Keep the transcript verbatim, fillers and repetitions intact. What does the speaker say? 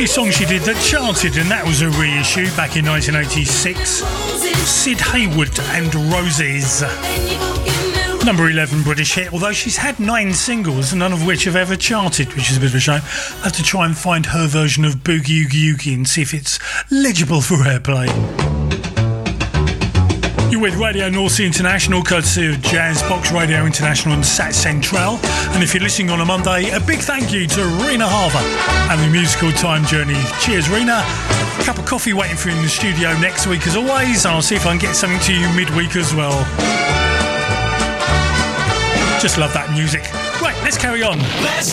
only song she did that charted, and that was a reissue back in nineteen eighty-six. Sid Haywood and Roses. Number eleven British hit, although she's had nine singles, none of which have ever charted, which is a bit of a shame. I have to try and find her version of Boogie Oogie Oogie and see if it's legible for airplay. You're with Radio North Sea International, courtesy of Jazz Box Radio International and Sat Central. And if you're listening on a Monday, a big thank you to Rena Harver and the Musical Time Journey. Cheers, Rena. A cup of coffee waiting for you in the studio next week, as always. And I'll see if I can get something to you midweek as well. Just love that music. Right, let's carry on. Let's